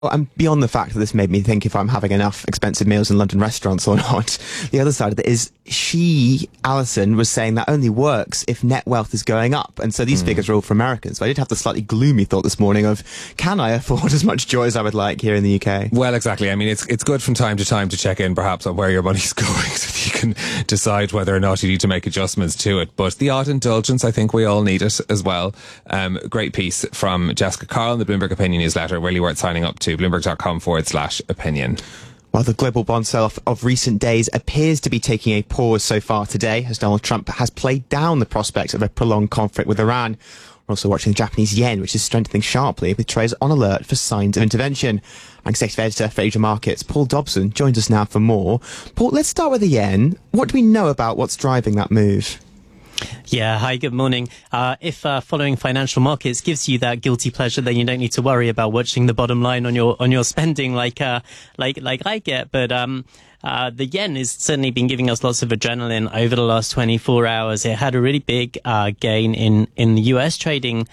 Well, and beyond the fact that this made me think if I'm having enough expensive meals in London restaurants or not, the other side of it is Alison, was saying that only works if net wealth is going up. And so these figures are all for Americans. So I did have the slightly gloomy thought this morning of, can I afford as much joy as I would like here in the UK? Well, exactly. I mean, it's good from time to time to check in perhaps on where your money's going so that you can decide whether or not you need to make adjustments to it. But the odd indulgence, I think we all need it as well. Great piece from Jessica Carl in the Bloomberg Opinion newsletter, really worth signing up to. Bloomberg.com/opinion. While the global bond sell-off of recent days appears to be taking a pause so far today, as Donald Trump has played down the prospects of a prolonged conflict with Iran. We're also watching the Japanese yen, which is strengthening sharply, with traders on alert for signs of intervention. Executive Editor for Asia Markets, Paul Dobson, joins us now for more. Paul, let's start with the yen. What do we know about what's driving that move? Yeah, hi, good morning. If following financial markets gives you that guilty pleasure, then you don't need to worry about watching the bottom line on your spending like I get. But the yen has certainly been giving us lots of adrenaline over the last 24 hours. It had a really big gain in the US trading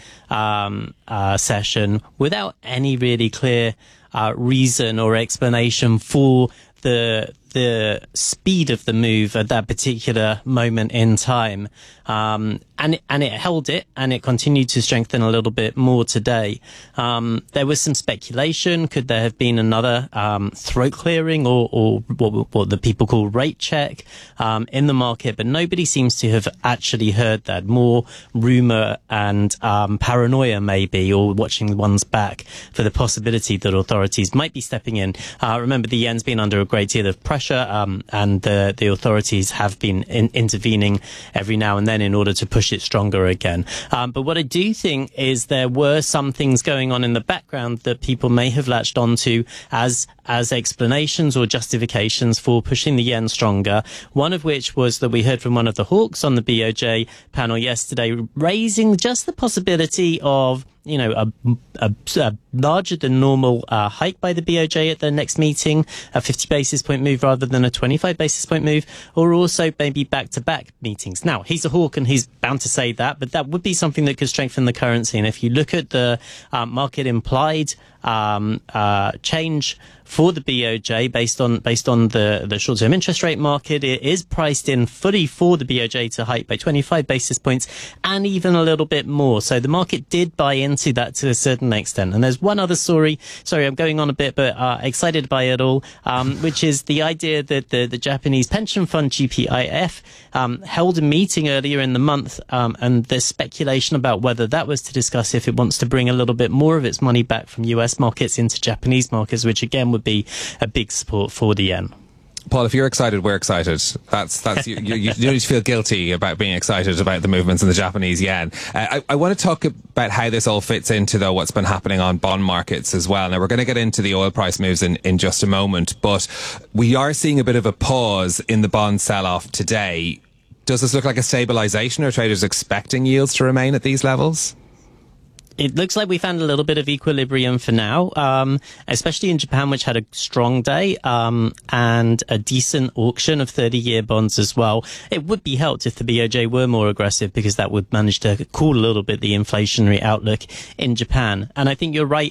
session without any really clear reason or explanation for the speed of the move at that particular moment in time. And it held it, and it continued to strengthen a little bit more today. There was some speculation. Could there have been another throat clearing or what the people call rate check in the market? But nobody seems to have actually heard that. More rumor and paranoia maybe, or watching one's back for the possibility that authorities might be stepping in. Remember, the yen's been under a great deal of pressure, and the authorities have been intervening every now and then in order to push it stronger again. But what I do think is there were some things going on in the background that people may have latched onto as explanations or justifications for pushing the yen stronger. One of which was that we heard from one of the hawks on the BOJ panel yesterday, raising just the possibility of a larger than normal hike by the BOJ at their next meeting, a 50 basis point move rather than a 25 basis point move, or also maybe back-to-back meetings. Now, he's a hawk and he's bound to say that, but that would be something that could strengthen the currency. And if you look at the market implied change for the BOJ based on the short-term interest rate market, it is priced in fully for the BOJ to hike by 25 basis points and even a little bit more. So the market did buy into that to a certain extent. And there's one other story. Sorry, I'm going on a bit, but excited by it all, which is the idea that the Japanese pension fund GPIF held a meeting earlier in the month, and there's speculation about whether that was to discuss if it wants to bring a little bit more of its money back from US markets into Japanese markets, which again would be a big support for the yen. Paul, if you're excited, we're excited. That's you don't need to feel guilty about being excited about the movements in the Japanese yen. I want to talk about how this all fits into, though, what's been happening on bond markets as well. Now, we're going to get into the oil price moves in just a moment, but we are seeing a bit of a pause in the bond sell-off today. Does this look like a stabilisation? Are traders expecting yields to remain at these levels? It looks like we found a little bit of equilibrium for now, especially in Japan, which had a strong day and a decent auction of 30-year bonds as well. It would be helped if the BOJ were more aggressive, because that would manage to cool a little bit the inflationary outlook in Japan. And I think you're right,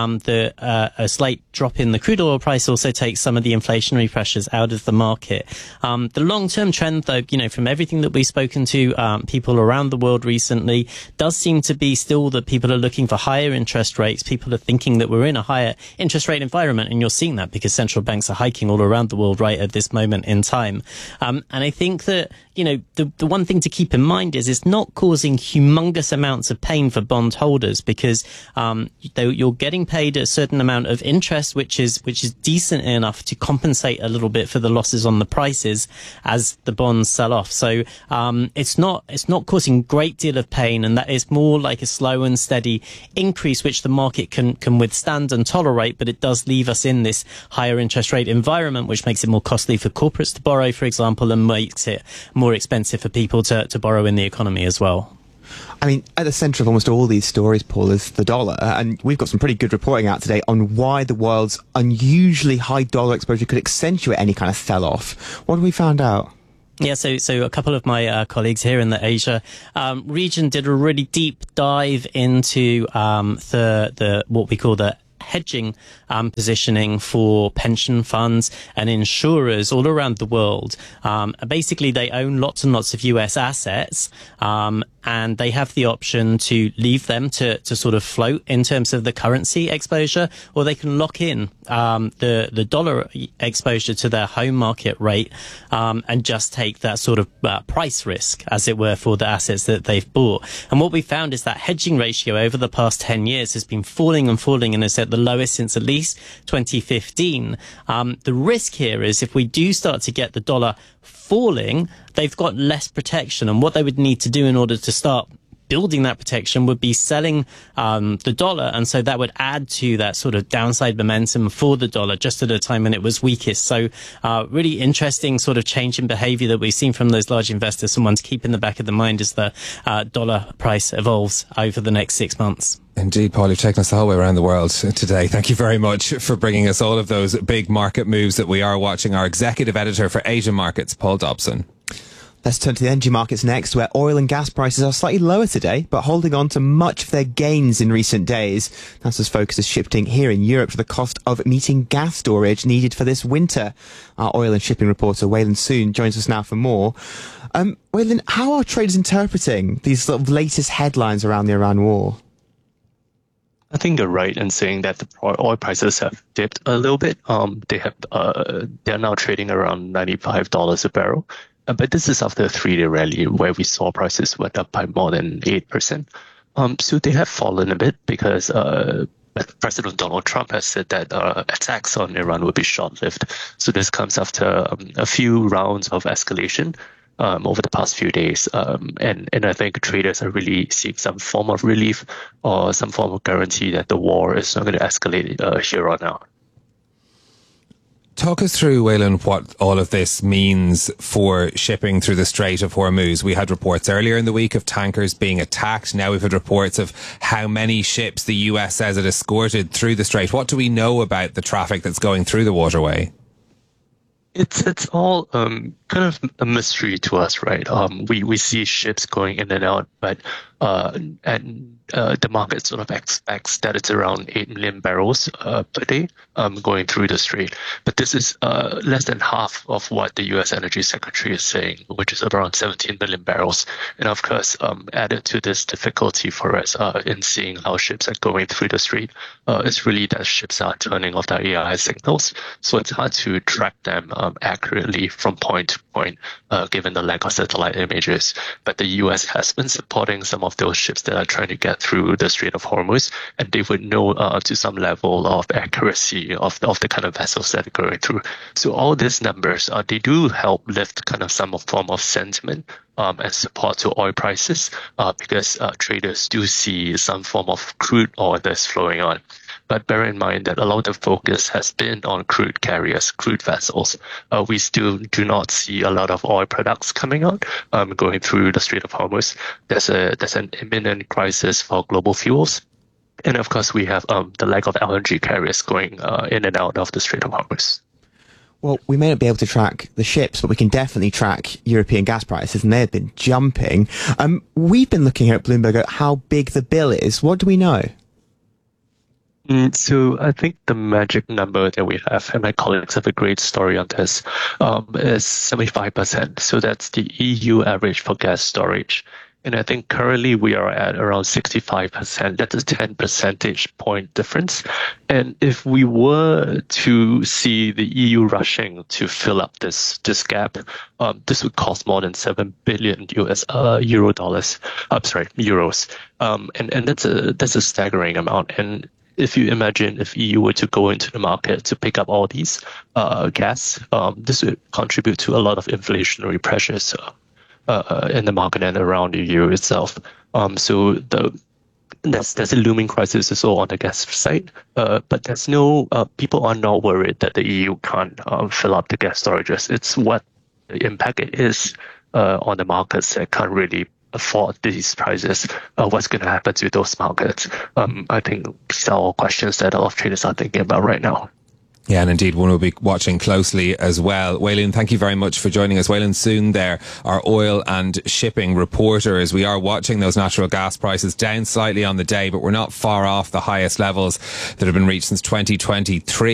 a slight drop in the crude oil price also takes some of the inflationary pressures out of the market. The long-term trend, though, from everything that we've spoken to people around the world recently, does seem to be still that people are looking for higher interest rates. People are thinking that we're in a higher interest rate environment, and you're seeing that because central banks are hiking all around the world right at this moment in time. And I think that, the one thing to keep in mind is it's not causing humongous amounts of pain for bond holders, because you're getting paid a certain amount of interest, which is decent enough to compensate a little bit for the losses on the prices as the bonds sell off. So it's not causing a great deal of pain, and that is more like a slow and steady increase which the market can withstand and tolerate, but it does leave us in this higher interest rate environment, which makes it more costly for corporates to borrow, for example, and makes it more expensive for people to borrow in the economy as well. I mean, at the centre of almost all these stories, Paul, is the dollar. And we've got some pretty good reporting out today on why the world's unusually high dollar exposure could accentuate any kind of sell-off. What have we found out? Yeah, so a couple of my colleagues here in the Asia region did a really deep dive into the what we call the hedging positioning for pension funds and insurers all around the world. Basically, they own lots and lots of US assets, and they have the option to leave them to sort of float in terms of the currency exposure, or they can lock in the dollar exposure to their home market rate and just take that sort of price risk, as it were, for the assets that they've bought. And what we found is that hedging ratio over the past 10 years has been falling and falling and is at the lowest since at least 2015. The risk here is if we do start to get the dollar falling, they've got less protection, and what they would need to do in order to start building that protection would be selling the dollar, and so that would add to that sort of downside momentum for the dollar just at a time when it was weakest. So really interesting sort of change in behavior that we've seen from those large investors, someone to keep in the back of the mind as the dollar price evolves over the next 6 months. Indeed, Paul, you've taken us the whole way around the world today. Thank you very much for bringing us all of those big market moves that we are watching. Our executive editor for Asian markets, Paul Dobson. Let's turn to the energy markets next, where oil and gas prices are slightly lower today, but holding on to much of their gains in recent days. That's as focus is shifting here in Europe to the cost of meeting gas storage needed for this winter. Our oil and shipping reporter, Waylon Soon, joins us now for more. Waylon, how are traders interpreting these sort of latest headlines around the Iran war? I think you're right in saying that the oil prices have dipped a little bit. They're now trading around $95 a barrel. But this is after a 3-day rally where we saw prices went up by more than 8%. So they have fallen a bit because President Donald Trump has said that attacks on Iran will be short-lived. So this comes after a few rounds of escalation over the past few days. And I think traders are really seeing some form of relief or some form of guarantee that the war is not going to escalate here on out. Talk us through, Waylon, what all of this means for shipping through the Strait of Hormuz. We had reports earlier in the week of tankers being attacked. Now we've had reports of how many ships the US says it escorted through the Strait. What do we know about the traffic that's going through the waterway? It's all kind of a mystery to us, right? We see ships going in and out, but the market sort of expects that it's around 8 million barrels per day going through the strait. But this is less than half of what the U.S. Energy Secretary is saying, which is around 17 million barrels. And of course, added to this difficulty for us in seeing how ships are going through the strait, is really that ships are turning off their AI signals. So it's hard to track them accurately from point to point, given the lack of satellite images. But the U.S. has been supporting some of those ships that are trying to get through the Strait of Hormuz, and they would know to some level of accuracy of the kind of vessels that are going through. So all these numbers, they do help lift kind of some form of sentiment and support to oil prices because traders do see some form of crude oil that's flowing on. But bear in mind that a lot of focus has been on crude carriers, crude vessels. We still do not see a lot of oil products coming out, going through the Strait of Hormuz. There's an imminent crisis for global fuels. And of course, we have the lack of LNG carriers going in and out of the Strait of Hormuz. Well, we may not be able to track the ships, but we can definitely track European gas prices, and they've been jumping. We've been looking at Bloomberg at how big the bill is. What do we know? So I think the magic number that we have, and my colleagues have a great story on this, is 75%. So that's the EU average for gas storage. And I think currently we are at around 65%. That's a 10 percentage point difference. And if we were to see the EU rushing to fill up this gap, this would cost more than 7 billion euros. And that's a staggering amount. And if you imagine if EU were to go into the market to pick up all these gas, this would contribute to a lot of inflationary pressures in the market and around the EU itself. So there's a looming crisis as well on the gas side, but there's no people are not worried that the EU can't fill up the gas storages. It's what the impact it is on the markets that can't really afford these prices. What's going to happen to those markets? I think these are all questions that a lot of traders are thinking about right now. Yeah, and indeed one we'll be watching closely as well. Wei Lun, thank you very much for joining us. Wei Lun Soon there, our oil and shipping reporter, as we are watching those natural gas prices down slightly on the day, but we're not far off the highest levels that have been reached since 2023.